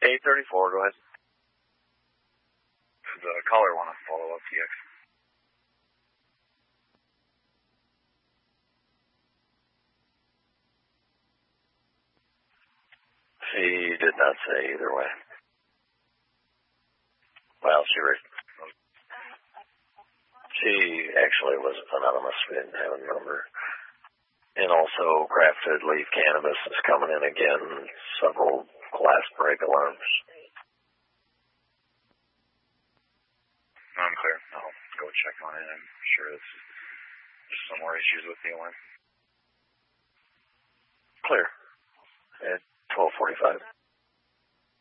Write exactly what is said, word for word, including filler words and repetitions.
eight thirty-four, go ahead. The caller want to follow up T X. She did not say either way. Well, she re- she actually was anonymous. We didn't have a number. And also, Crafted Leaf Cannabis is coming in again. Several glass break alarms. I'm clear. I'll go check on it. I'm sure it's just some more issues with the alarm. Clear. At twelve forty-five.